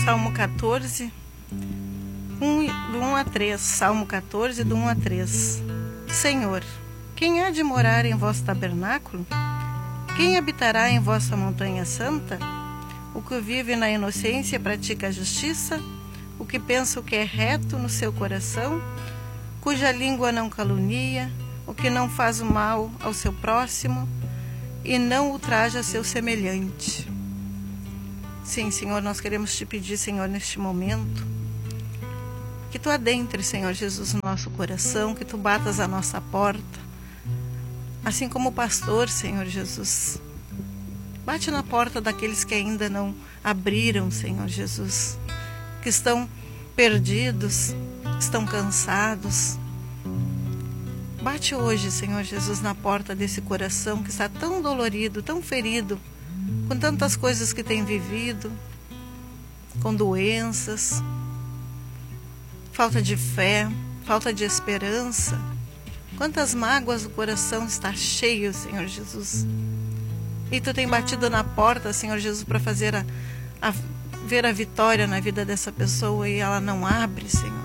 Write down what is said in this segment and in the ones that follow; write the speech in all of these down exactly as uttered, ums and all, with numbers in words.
Salmo quatorze, um, do um a três. Salmo quatorze, do um a três. Senhor, quem há de morar em vosso tabernáculo? Quem habitará em vossa montanha santa? O que vive na inocência e pratica a justiça, o que pensa o que é reto no seu coração, cuja língua não calunia, o que não faz o mal ao seu próximo e não ultraja seu semelhante. Sim, Senhor, nós queremos te pedir, Senhor, neste momento, que tu adentre, Senhor Jesus, no nosso coração, que tu batas a nossa porta, assim como o pastor, Senhor Jesus. Bate na porta daqueles que ainda não abriram, Senhor Jesus, que estão perdidos, estão cansados. Bate hoje, Senhor Jesus, na porta desse coração que está tão dolorido, tão ferido, com tantas coisas que tem vivido, com doenças, falta de fé, falta de esperança. Quantas mágoas o coração está cheio, Senhor Jesus. E tu tem batido na porta, Senhor Jesus, para fazer a, a, ver a vitória na vida dessa pessoa e ela não abre, Senhor.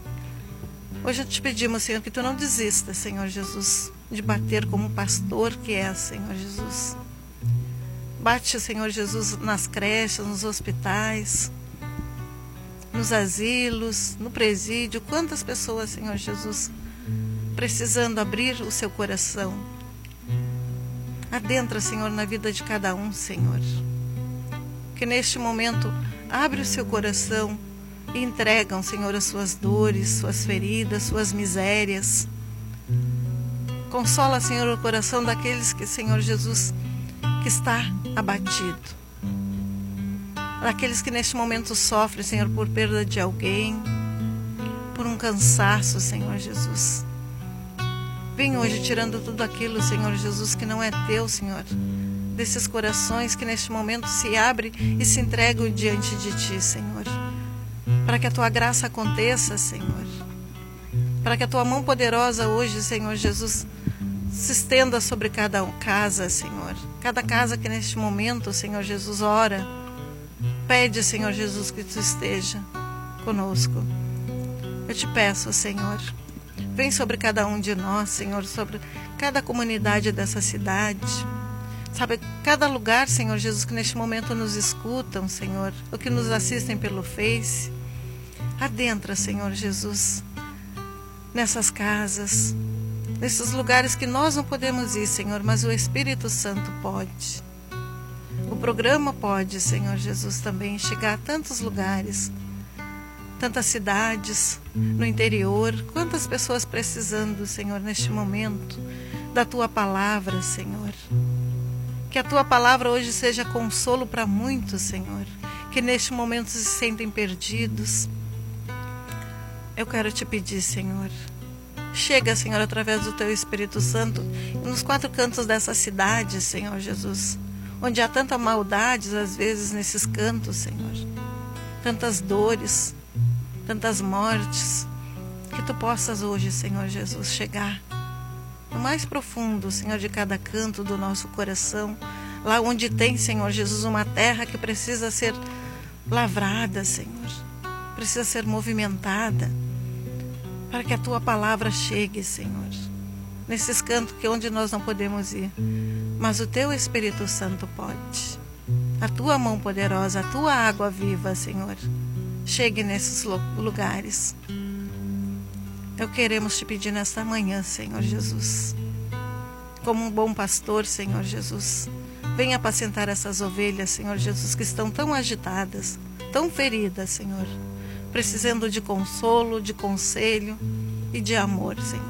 Hoje te pedimos, Senhor, que tu não desista, Senhor Jesus, de bater como pastor que é, Senhor Jesus. Bate, Senhor Jesus, nas creches, nos hospitais, nos asilos, no presídio. Quantas pessoas, Senhor Jesus, precisando abrir o seu coração. Adentra, Senhor, na vida de cada um, Senhor. Que neste momento abre o seu coração e entregam, Senhor, as suas dores, suas feridas, suas misérias. Consola, Senhor, o coração daqueles que, Senhor Jesus, que está abatido. Daqueles que neste momento sofrem, Senhor, por perda de alguém, por um cansaço, Senhor Jesus. Vem hoje tirando tudo aquilo, Senhor Jesus, que não é teu, Senhor. Desses corações que neste momento se abrem e se entregam diante de ti, Senhor. Para que a tua graça aconteça, Senhor. Para que a tua mão poderosa hoje, Senhor Jesus, se estenda sobre cada casa, Senhor. Cada casa que neste momento, Senhor Jesus, ora. Pede, Senhor Jesus, que tu esteja conosco. Eu te peço, Senhor. Vem sobre cada um de nós, Senhor, sobre cada comunidade dessa cidade. Sabe, cada lugar, Senhor Jesus, que neste momento nos escutam, Senhor, ou que nos assistem pelo Face. Adentra, Senhor Jesus, nessas casas, nesses lugares que nós não podemos ir, Senhor, mas o Espírito Santo pode. O programa pode, Senhor Jesus, também chegar a tantos lugares, tantas cidades no interior, quantas pessoas precisando, Senhor, neste momento, da Tua Palavra, Senhor. Que a Tua Palavra hoje seja consolo para muitos, Senhor, que neste momento se sentem perdidos. Eu quero te pedir, Senhor, chega, Senhor, através do Teu Espírito Santo, nos quatro cantos dessa cidade, Senhor Jesus, onde há tanta maldade, às vezes, nesses cantos, Senhor, tantas dores, tantas mortes, que Tu possas hoje, Senhor Jesus, chegar no mais profundo, Senhor, de cada canto do nosso coração, lá onde tem, Senhor Jesus, uma terra que precisa ser lavrada, Senhor, precisa ser movimentada, para que a Tua Palavra chegue, Senhor, nesses cantos que onde nós não podemos ir, mas o Teu Espírito Santo pode. A Tua mão poderosa, a Tua água viva, Senhor, chegue nesses lugares. Eu queremos te pedir nesta manhã, Senhor Jesus, como um bom pastor, Senhor Jesus, venha apacentar essas ovelhas, Senhor Jesus, que estão tão agitadas, tão feridas, Senhor, precisando de consolo, de conselho e de amor, Senhor.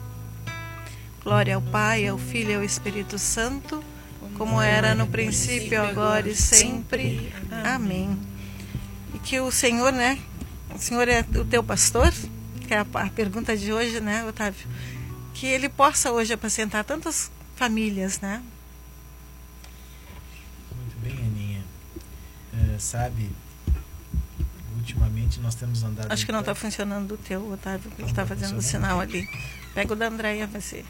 Glória ao Pai, ao Filho e ao Espírito Santo, como era no princípio, agora e sempre. Amém. E que o Senhor, né, o Senhor é o teu pastor, que é a, a pergunta de hoje, né, Otávio, que Ele possa hoje apacentar tantas famílias, né? Muito bem, Aninha. É, sabe, ultimamente nós temos andado... Acho que não está funcionando o teu, Otávio, porque ele está fazendo o sinal ali. Pega o da Andréia, você.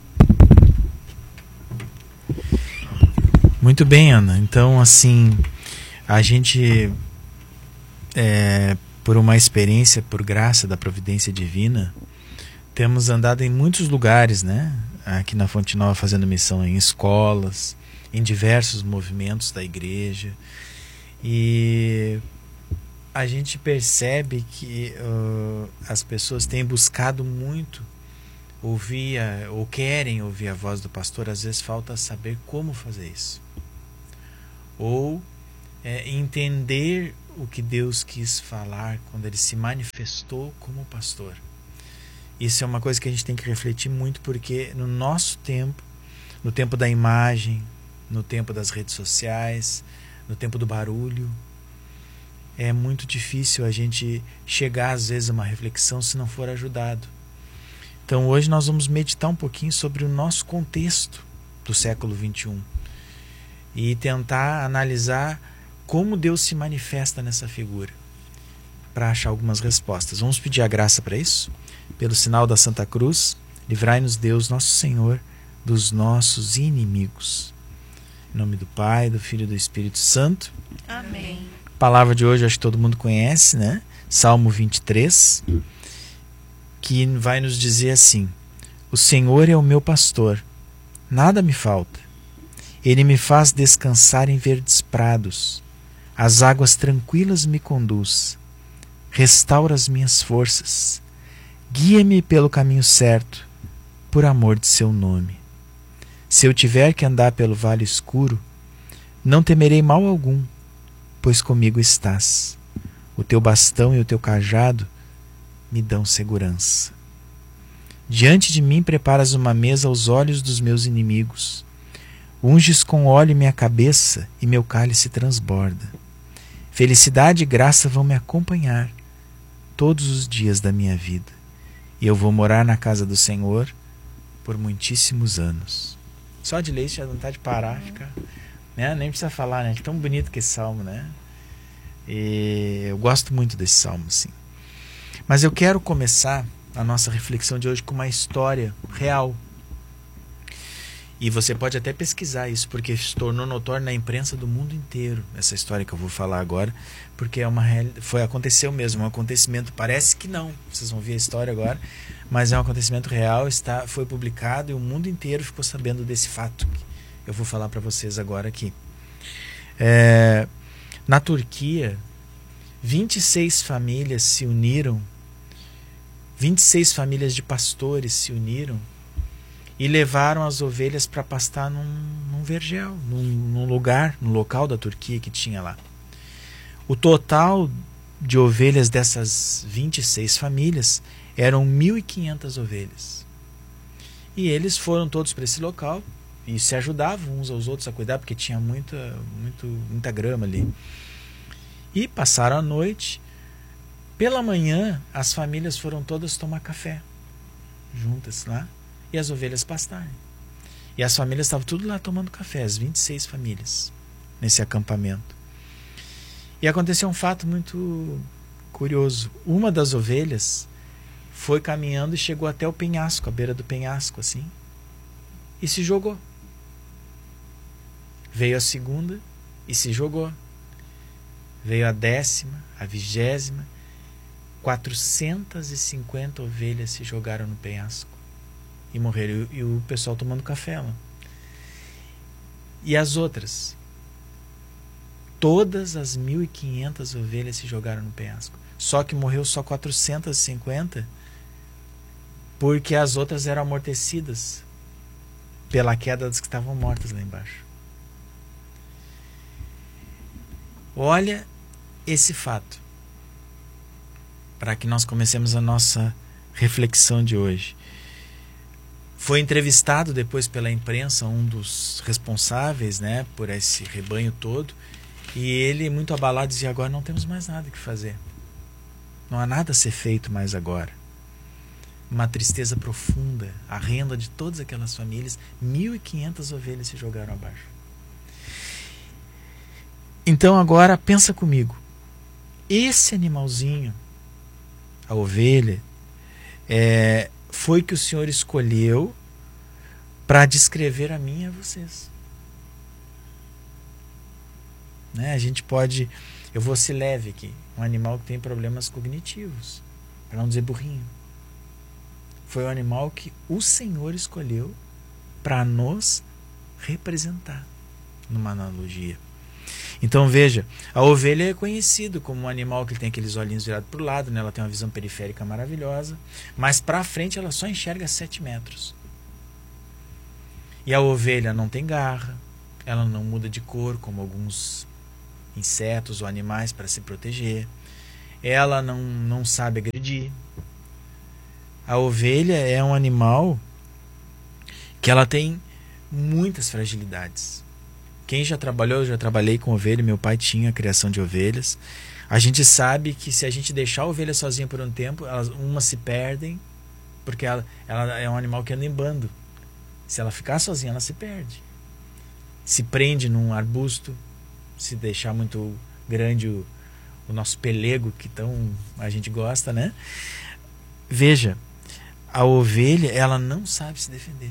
Muito bem, Ana. Então, assim, A gente, é, por uma experiência, por graça da providência divina, temos andado em muitos lugares, né? Aqui na Fonte Nova, fazendo missão em escolas, em diversos movimentos da igreja. E a gente percebe que uh, as pessoas têm buscado muito ouvir, a, ou querem ouvir a voz do pastor. Às vezes falta saber como fazer isso. Ou é, entender o que Deus quis falar quando Ele se manifestou como pastor. Isso é uma coisa que a gente tem que refletir muito, porque no nosso tempo, no tempo da imagem, no tempo das redes sociais, no tempo do barulho, é muito difícil a gente chegar às vezes a uma reflexão se não for ajudado. Então hoje nós vamos meditar um pouquinho sobre o nosso contexto do século vinte e um e tentar analisar como Deus se manifesta nessa figura, para achar algumas respostas. Vamos pedir a graça para isso? Pelo sinal da Santa Cruz, livrai-nos Deus, nosso Senhor, dos nossos inimigos. Em nome do Pai, do Filho e do Espírito Santo. Amém. A palavra de hoje acho que todo mundo conhece, né? Salmo vinte e três, que vai nos dizer assim: o Senhor é o meu pastor, nada me falta. Ele me faz descansar em verdes prados, as águas tranquilas me conduz, restaura as minhas forças, guia-me pelo caminho certo, por amor de seu nome. Se eu tiver que andar pelo vale escuro, não temerei mal algum, pois comigo estás. O teu bastão e o teu cajado me dão segurança. Diante de mim preparas uma mesa aos olhos dos meus inimigos. Unges com óleo minha cabeça e meu cálice transborda. Felicidade e graça vão me acompanhar todos os dias da minha vida, e eu vou morar na casa do Senhor por muitíssimos anos. Só de ler isso já dá vontade de parar, ficar, né? Nem precisa falar, né? É tão bonito que esse salmo, né? E eu gosto muito desse salmo, sim. Mas eu quero começar a nossa reflexão de hoje com uma história real. E você pode até pesquisar isso, porque se tornou notório na imprensa do mundo inteiro, essa história que eu vou falar agora, porque é uma foi aconteceu mesmo, um acontecimento, parece que não, vocês vão ver a história agora, mas é um acontecimento real, está, foi publicado e o mundo inteiro ficou sabendo desse fato que eu vou falar para vocês agora aqui. É, na Turquia, vinte e seis famílias se uniram, vinte e seis famílias de pastores se uniram e levaram as ovelhas para pastar num, num vergel, num, num lugar, num local da Turquia que tinha lá. O total de ovelhas dessas vinte e seis famílias eram mil e quinhentas ovelhas. E eles foram todos para esse local e se ajudavam uns aos outros a cuidar, porque tinha muita, muito, muita grama ali. E passaram a noite. Pela manhã, as famílias foram todas tomar café juntas lá, e as ovelhas pastarem. E as famílias estavam tudo lá tomando café, as vinte e seis famílias, nesse acampamento. E aconteceu um fato muito curioso. Uma das ovelhas foi caminhando e chegou até o penhasco, à beira do penhasco, assim, e se jogou. Veio a segunda e se jogou. Veio a décima, a vigésima. quatrocentas e cinquenta ovelhas se jogaram no penhasco e morreram, e o pessoal tomando café lá. E as outras? Todas as mil e quinhentas ovelhas se jogaram no penhasco. Só que morreu só quatrocentas e cinquenta, porque as outras eram amortecidas pela queda das que estavam mortas lá embaixo. Olha esse fato, para que nós comecemos a nossa reflexão de hoje. Foi entrevistado depois pela imprensa um dos responsáveis, né, por esse rebanho todo, e ele, muito abalado, dizia: agora não temos mais nada que fazer. Não há nada a ser feito mais agora. Uma tristeza profunda, a renda de todas aquelas famílias. mil e quinhentas ovelhas se jogaram abaixo. Então agora pensa comigo. Esse animalzinho, a ovelha, é, foi que o Senhor escolheu para descrever a mim e a vocês. né? A gente pode, eu vou ser leve aqui, um animal que tem problemas cognitivos, para não dizer burrinho. Foi o animal que o Senhor escolheu para nos representar, numa analogia. Então veja, a ovelha é conhecido como um animal que tem aqueles olhinhos virados para o lado, né? Ela tem uma visão periférica maravilhosa, mas para frente ela só enxerga sete metros. E a ovelha não tem garra, ela não muda de cor como alguns insetos ou animais para se proteger, ela não, não sabe agredir. A ovelha é um animal que ela tem muitas fragilidades. Quem já trabalhou, eu já trabalhei com ovelha, meu pai tinha a criação de ovelhas. A gente sabe que se a gente deixar a ovelha sozinha por um tempo, elas, umas se perdem, porque ela, ela é um animal que anda em bando. Se ela ficar sozinha, ela se perde. Se prende num arbusto, se deixar muito grande o, o nosso pelego, que tão a gente gosta, né? Veja, a ovelha, ela não sabe se defender.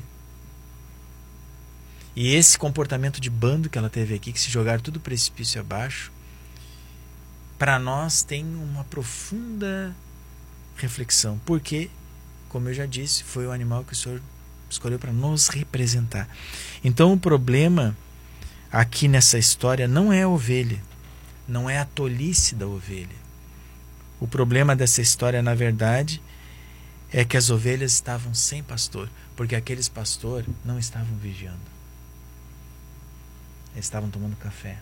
E esse comportamento de bando que ela teve aqui, que se jogaram tudo precipício abaixo, para nós tem uma profunda reflexão. Porque, como eu já disse, foi o animal que o Senhor escolheu para nos representar. Então o problema aqui nessa história não é a ovelha, não é a tolice da ovelha. O problema dessa história, na verdade, é que as ovelhas estavam sem pastor, porque aqueles pastores não estavam vigiando. Eles estavam tomando café.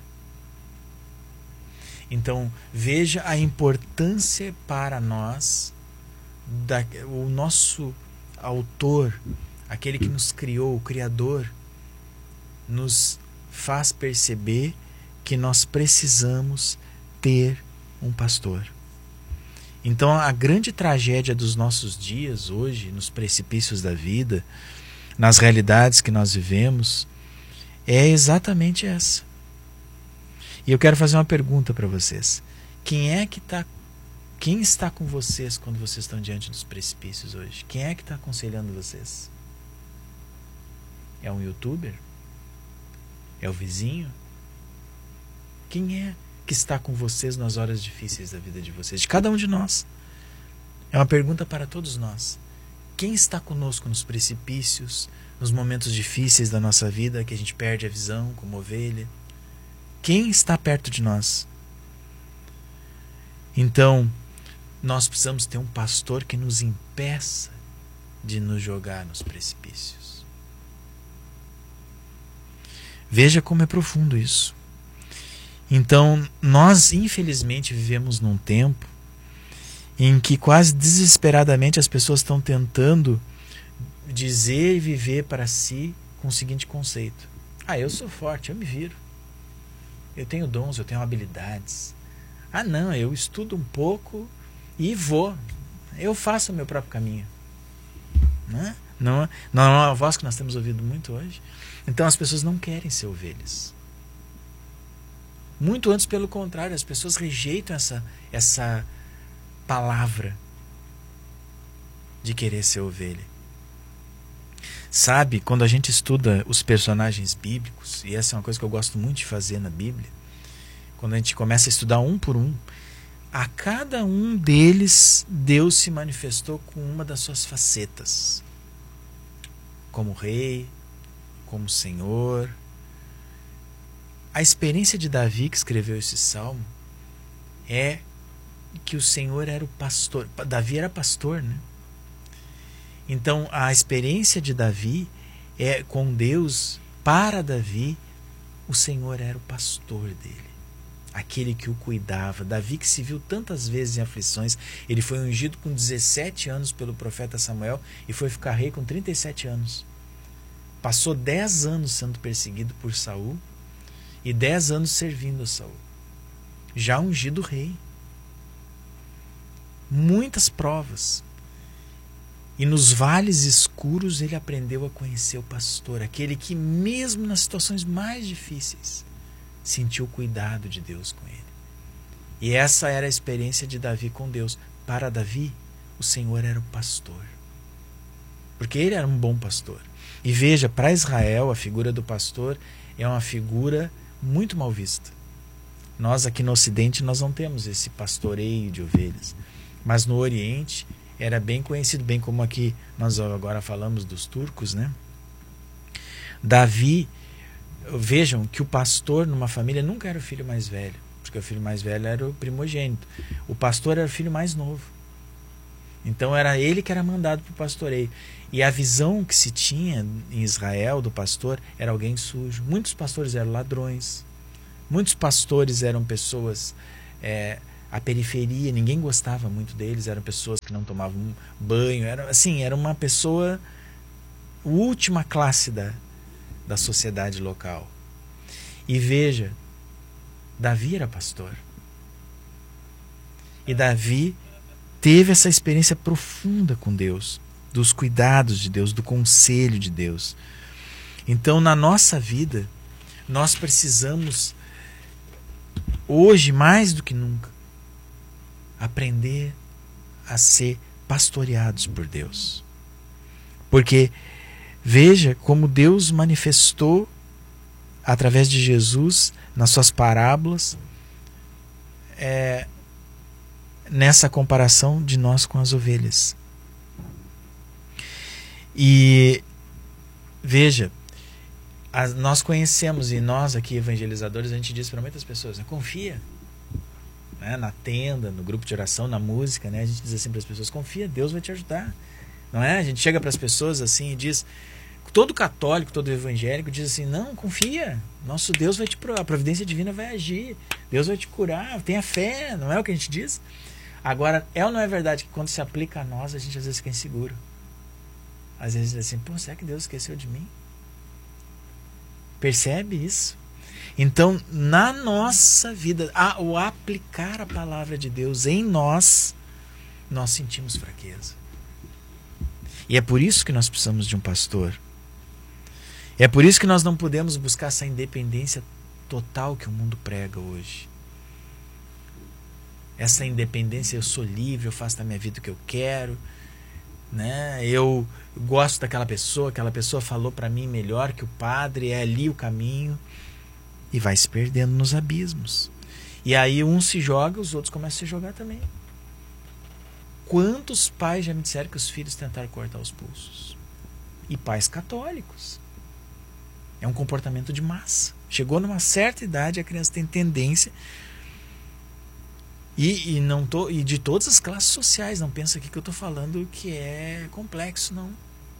Então, veja a importância para nós, da, o nosso autor, aquele que nos criou, o Criador, nos faz perceber que nós precisamos ter um pastor. Então, a grande tragédia dos nossos dias hoje, nos precipícios da vida, nas realidades que nós vivemos, é exatamente essa. E eu quero fazer uma pergunta para vocês. Quem é que tá, quem está com vocês quando vocês estão diante dos precipícios hoje? Quem é que está aconselhando vocês? É um youtuber? É o vizinho? Quem é que está com vocês nas horas difíceis da vida de vocês? De cada um de nós. É uma pergunta para todos nós. Quem está conosco nos precipícios, nos momentos difíceis da nossa vida, que a gente perde a visão como ovelha? Quem está perto de nós? Então, nós precisamos ter um pastor que nos impeça de nos jogar nos precipícios. Veja como é profundo isso. Então, nós infelizmente vivemos num tempo em que quase desesperadamente as pessoas estão tentando dizer e viver para si com o seguinte conceito: ah, eu sou forte, eu me viro. Eu tenho dons, eu tenho habilidades. Ah, não, eu estudo um pouco e vou. Eu faço o meu próprio caminho. Não é? Não, não é uma voz que nós temos ouvido muito hoje. Então as pessoas não querem ser ovelhas. Muito antes, pelo contrário, as pessoas rejeitam essa, essa palavra de querer ser ovelha. Sabe, quando a gente estuda os personagens bíblicos, e essa é uma coisa que eu gosto muito de fazer na Bíblia, quando a gente começa a estudar um por um, a cada um deles Deus se manifestou com uma das suas facetas, como rei, como Senhor. A experiência de Davi, que escreveu esse salmo, é que o Senhor era o pastor. Davi era pastor, né? Então, a experiência de Davi é com Deus. Para Davi, o Senhor era o pastor dele, aquele que o cuidava. Davi, que se viu tantas vezes em aflições, ele foi ungido com dezessete anos pelo profeta Samuel e foi ficar rei com trinta e sete anos. Passou dez anos sendo perseguido por Saul e dez anos servindo a Saul, já ungido rei. Muitas provas. E nos vales escuros ele aprendeu a conhecer o pastor, aquele que mesmo nas situações mais difíceis sentiu o cuidado de Deus com ele. E essa era a experiência de Davi com Deus. Para Davi, o Senhor era o pastor, porque ele era um bom pastor. E veja, para Israel a figura do pastor é uma figura muito mal vista. Nós aqui no Ocidente nós não temos esse pastoreio de ovelhas, mas no Oriente era bem conhecido, bem como aqui nós agora falamos dos turcos, né? Davi, vejam que o pastor numa família nunca era o filho mais velho, porque o filho mais velho era o primogênito. O pastor era o filho mais novo. Então era ele que era mandado para o pastoreio. E a visão que se tinha em Israel do pastor era alguém sujo. Muitos pastores eram ladrões. Muitos pastores eram pessoas, é, a periferia, ninguém gostava muito deles, eram pessoas que não tomavam banho, era, assim, era uma pessoa, última classe da, da sociedade local. E veja, Davi era pastor. E Davi teve essa experiência profunda com Deus, dos cuidados de Deus, do conselho de Deus. Então, na nossa vida, nós precisamos, hoje mais do que nunca, aprender a ser pastoreados por Deus. Porque veja como Deus manifestou através de Jesus nas suas parábolas, é, nessa comparação de nós com as ovelhas. E veja, as, nós conhecemos, e nós aqui evangelizadores, a gente diz para muitas pessoas, né, confia, né, na tenda, no grupo de oração, na música, né, a gente diz assim para as pessoas, confia, Deus vai te ajudar, não é? A gente chega para as pessoas assim e diz, todo católico, todo evangélico diz assim, não, confia, nosso Deus vai te, a providência divina vai agir, Deus vai te curar, tenha fé, não é o que a gente diz? Agora, é ou não é verdade que quando se aplica a nós, a gente às vezes fica inseguro? Às vezes diz assim, pô, será que Deus esqueceu de mim? Percebe isso? Então, na nossa vida, ao aplicar a palavra de Deus em nós, nós sentimos fraqueza. E é por isso que nós precisamos de um pastor. É por isso que nós não podemos buscar essa independência total que o mundo prega hoje. Essa independência, eu sou livre, eu faço da minha vida o que eu quero, né? Eu gosto daquela pessoa, aquela pessoa falou para mim melhor que o padre, é ali o caminho, e vai se perdendo nos abismos. E aí um se joga, os outros começam a se jogar também. Quantos pais já me disseram que os filhos tentaram cortar os pulsos? E pais católicos. É um comportamento de massa. Chegou numa certa idade, a criança tem tendência. E, e, não tô, e de todas as classes sociais. Não pensa aqui que eu estou falando que é complexo, não.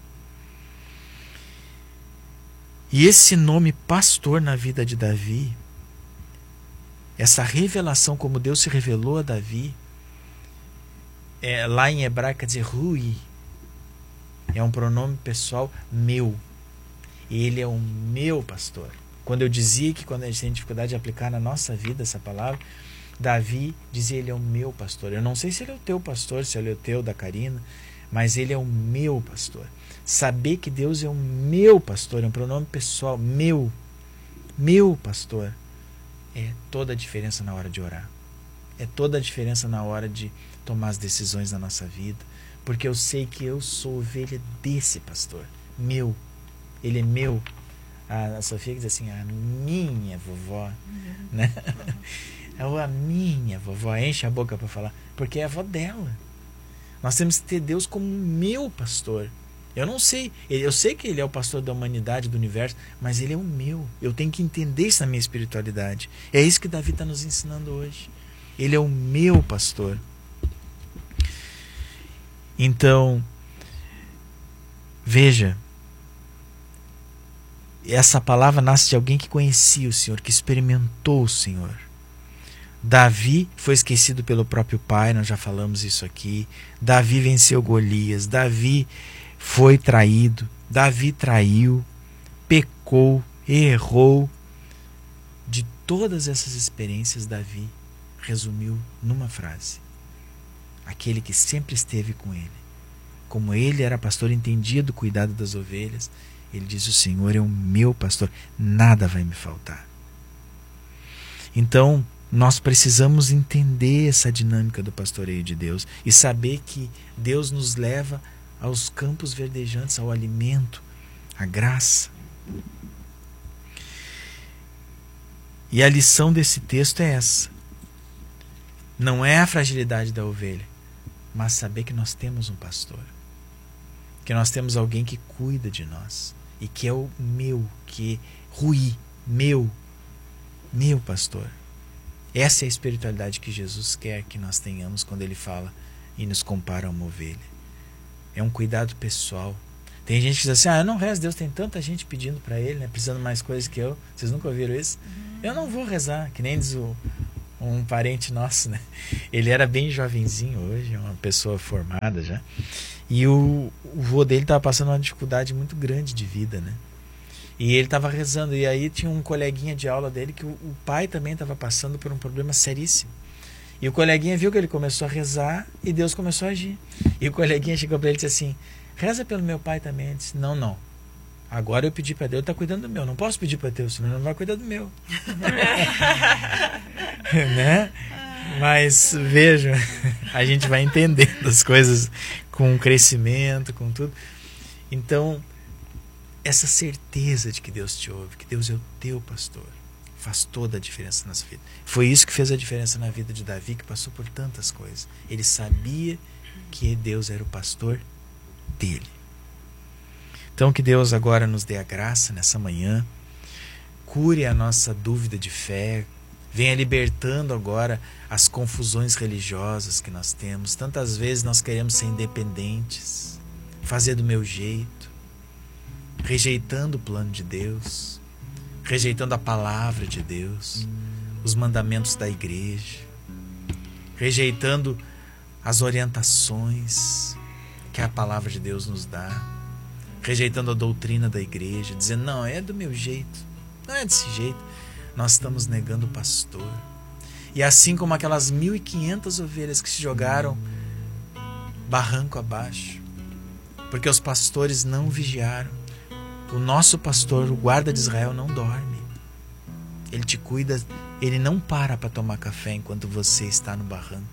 E esse nome pastor na vida de Davi, essa revelação como Deus se revelou a Davi, é, lá em hebraico quer dizer Rui, é um pronome pessoal meu. Ele é o meu pastor. Quando eu dizia que quando a gente tem dificuldade de aplicar na nossa vida essa palavra, Davi dizia, ele é o meu pastor. Eu não sei se ele é o teu pastor, se ele é o teu, da Karina, mas ele é o meu pastor. Saber que Deus é o meu pastor, é um pronome pessoal, meu, meu pastor, é toda a diferença na hora de orar. É toda a diferença na hora de tomar as decisões na nossa vida, porque eu sei que eu sou ovelha desse pastor, meu. Ele é meu. A, a Sofia diz assim, a minha vovó, uhum. Né? A minha vovó, enche a boca para falar, porque é a avó dela. Nós temos que ter Deus como meu pastor. Eu não sei, eu sei que ele é o pastor da humanidade, do universo, mas ele é o meu. Eu tenho que entender isso na minha espiritualidade. É isso que Davi está nos ensinando hoje. Ele é o meu pastor. Então, veja, essa palavra nasce de alguém que conhecia o Senhor, que experimentou o Senhor. Davi foi esquecido pelo próprio pai, nós já falamos isso aqui. Davi venceu Golias, Davi foi traído, Davi traiu, pecou, errou. De todas essas experiências, Davi resumiu numa frase: aquele que sempre esteve com ele. Como ele era pastor, entendia do cuidado das ovelhas, ele diz, o Senhor é o meu pastor, nada vai me faltar. Então, nós precisamos entender essa dinâmica do pastoreio de Deus e saber que Deus nos leva aos campos verdejantes, ao alimento, à graça. E a lição desse texto é essa. Não é a fragilidade da ovelha, mas saber que nós temos um pastor. Que nós temos alguém que cuida de nós. E que é o meu, que é Rui, meu, meu pastor. Essa é a espiritualidade que Jesus quer que nós tenhamos quando Ele fala e nos compara a uma ovelha. É um cuidado pessoal. Tem gente que diz assim, ah, eu não rezo, Deus tem tanta gente pedindo para Ele, né, precisando mais coisas que eu. Vocês nunca ouviram isso? Uhum. Eu não vou rezar, que nem diz o, um parente nosso, né? Ele era bem jovenzinho hoje, uma pessoa formada já. E o, o vô dele estava passando uma dificuldade muito grande de vida, né? E ele estava rezando, e aí tinha um coleguinha de aula dele que o, o pai também estava passando por um problema seríssimo. E o coleguinha viu que ele começou a rezar e Deus começou a agir. E o coleguinha chegou para ele e disse assim, reza pelo meu pai também. Ele disse, não, não. Agora eu pedi para Deus, ele está cuidando do meu. Não posso pedir para Deus, senão ele não vai cuidar do meu. Né? Mas veja, a gente vai entendendo as coisas com o crescimento, com tudo. Então, essa certeza de que Deus te ouve, que Deus é o teu pastor, faz toda a diferença na nossa vida. Foi isso que fez a diferença na vida de Davi, que passou por tantas coisas. Ele sabia que Deus era o pastor dele. Então que Deus agora nos dê a graça nessa manhã, cure a nossa dúvida de fé, venha libertando agora as confusões religiosas que nós temos. Tantas vezes nós queremos ser independentes, fazer do meu jeito, rejeitando o plano de Deus, rejeitando a palavra de Deus, os mandamentos da igreja, rejeitando as orientações que a palavra de Deus nos dá, rejeitando a doutrina da igreja, dizendo, não, é do meu jeito, não é desse jeito. Nós estamos negando o pastor. E assim como aquelas mil e quinhentas ovelhas que se jogaram barranco abaixo, porque os pastores não vigiaram. O nosso pastor, o guarda de Israel, não dorme. Ele te cuida, ele não para para tomar café enquanto você está no barranco.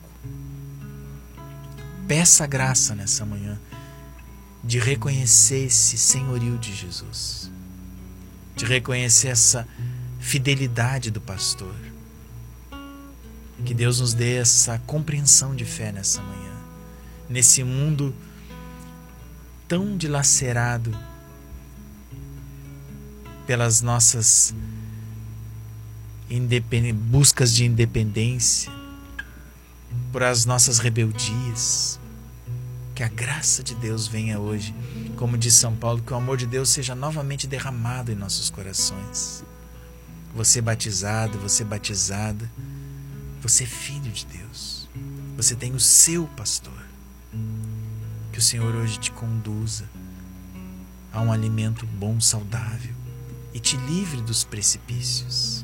Peça a graça nessa manhã de reconhecer esse senhorio de Jesus, de reconhecer essa fidelidade do pastor. Que Deus nos dê essa compreensão de fé nessa manhã, nesse mundo tão dilacerado pelas nossas buscas de independência, por as nossas rebeldias. Que a graça de Deus venha hoje, como diz São Paulo, que o amor de Deus seja novamente derramado em nossos corações. Você batizado, você batizada, você é filho de Deus, você tem o seu pastor. Que o Senhor hoje te conduza a um alimento bom, saudável, e te livre dos precipícios.